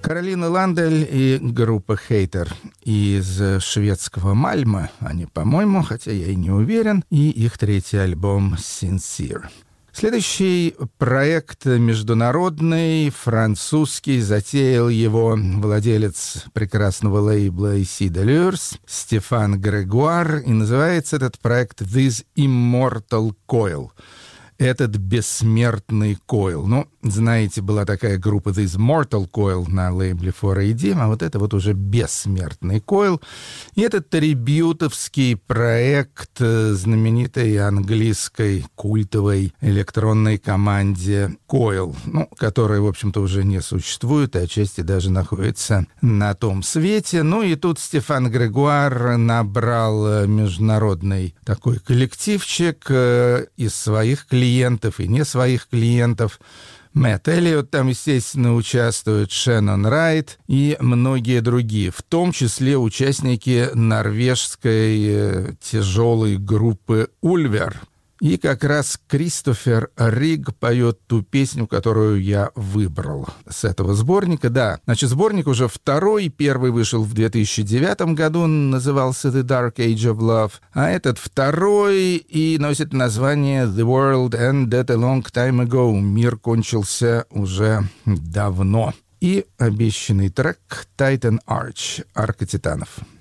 Каролина Ландель и группа «Хейтер» из шведского Мальмö, они, по-моему, хотя я и не уверен, и их третий альбом «Sincere». Следующий проект международный, французский, затеял его владелец прекрасного лейбла Ici Delurs Стефан Грегуар, и называется этот проект «This Immortal Coil». Этот бессмертный койл. Ну, знаете, была такая группа This Mortal Coil на лейбле 4AD, а вот это вот уже бессмертный койл. И этот трибьютовский проект знаменитой английской культовой электронной команде Coil, ну, которая, в общем-то, уже не существует, и отчасти даже находится на том свете. Ну, и тут Стефан Грегуар набрал международный такой коллективчик из своих клиентов и не своих клиентов. Мэтт Эллиот там, естественно, участвует, Шеннон Райт и многие другие, в том числе участники норвежской тяжелой группы «Ульвер». И как раз Кристофер Риг поет ту песню, которую я выбрал с этого сборника. Да, значит, сборник уже второй, первый вышел в 2009 году, назывался The Dark Age of Love, а этот второй и носит название The World Ended a Long Time Ago. Мир кончился уже давно. И обещанный трек Titan Arch, Арка Титанов.